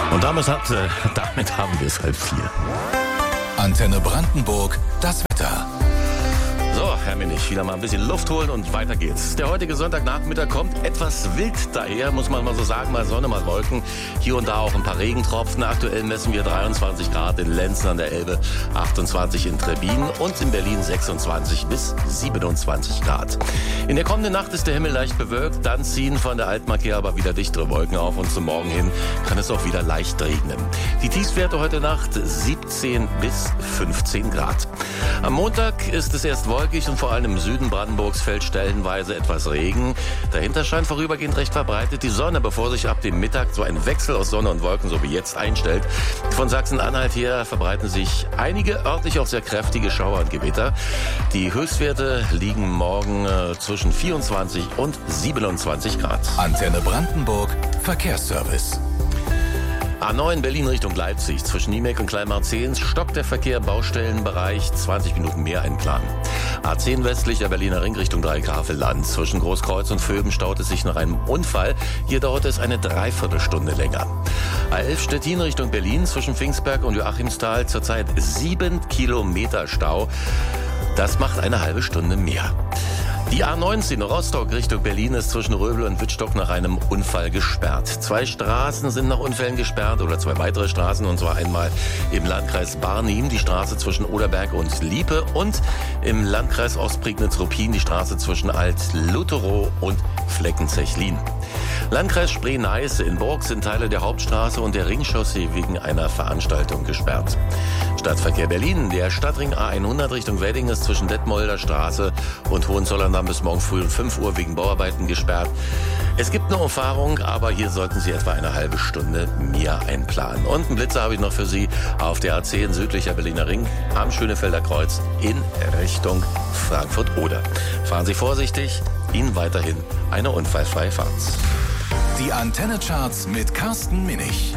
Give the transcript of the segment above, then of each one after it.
Und damit haben wir es 3:30. Antenne Brandenburg, das Wetter. So, Herr Minich, wieder mal ein bisschen Luft holen und weiter geht's. Der heutige Sonntagnachmittag kommt etwas wild daher, muss man mal so sagen, mal Sonne, mal Wolken. Hier und da auch ein paar Regentropfen. Aktuell messen wir 23 Grad in Lenzen an der Elbe, 28 in Trebbin und in Berlin 26 bis 27 Grad. In der kommenden Nacht ist der Himmel leicht bewölkt, dann ziehen von der Altmark aber wieder dichtere Wolken auf und zum Morgen hin kann es auch wieder leicht regnen. Die Tiefstwerte heute Nacht 17 bis 15 Grad. Am Montag ist es erst wolkig und vor allem im Süden Brandenburgs fällt stellenweise etwas Regen. Dahinter scheint vorübergehend recht verbreitet die Sonne, bevor sich ab dem Mittag so ein Wechsel aus Sonne und Wolken, so wie jetzt, einstellt. Von Sachsen-Anhalt her verbreiten sich einige örtlich auch sehr kräftige Schauer und Gewitter. Die Höchstwerte liegen morgen zwischen 24 und 27 Grad. Antenne Brandenburg, Verkehrsservice. A9 Berlin Richtung Leipzig. Zwischen Niemek und Kleinmarzehns stockt der Verkehr im Baustellenbereich. 20 Minuten mehr einplanen. A10 westlicher Berliner Ring Richtung Dreigrafeland. Zwischen Großkreuz und Vöben staut es sich nach einem Unfall. Hier dauert es eine Dreiviertelstunde länger. A11 Stettin Richtung Berlin. Zwischen Pfingstberg und Joachimsthal zurzeit 7 Kilometer Stau. Das macht eine halbe Stunde mehr. Die A19 Rostock Richtung Berlin ist zwischen Röbel und Wittstock nach einem Unfall gesperrt. 2 Straßen sind nach Unfällen gesperrt oder 2 weitere Straßen, und zwar einmal im Landkreis Barnim die Straße zwischen Oderberg und Liepe und im Landkreis Ostprignitz-Ruppin die Straße zwischen Alt-Lutherow und Fleckenzechlin. Landkreis Spree-Neiße in Burg sind Teile der Hauptstraße und der Ringchaussee wegen einer Veranstaltung gesperrt. Stadtverkehr Berlin, der Stadtring A100 Richtung Wedding ist zwischen Detmolder Straße und Hohenzollern bis morgen früh um 5 Uhr wegen Bauarbeiten gesperrt. Es gibt eine Umfahrung, aber hier sollten Sie etwa eine halbe Stunde mehr einplanen. Und einen Blitzer habe ich noch für Sie auf der A10 südlicher Berliner Ring am Schönefelder Kreuz in Richtung Frankfurt-Oder. Fahren Sie vorsichtig, Ihnen weiterhin eine unfallfreie Fahrt. Die Antenne-Charts mit Carsten Minich.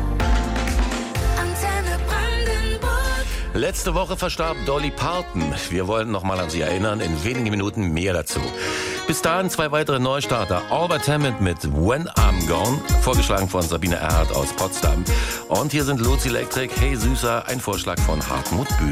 Letzte Woche verstarb Dolly Parton. Wir wollen noch mal an sie erinnern. In wenigen Minuten mehr dazu. Bis dahin 2 weitere Neustarter. Albert Hammond mit When I'm Gone, vorgeschlagen von Sabine Erhardt aus Potsdam. Und hier sind Lutz Electric, Hey Süßer, ein Vorschlag von Hartmut Bühler.